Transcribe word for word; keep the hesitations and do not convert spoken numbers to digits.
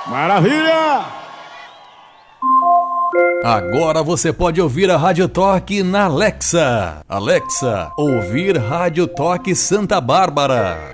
Maravilha! Agora você pode ouvir a Rádio Toque na Alexa. Alexa, ouvir Rádio Toque Santa Bárbara.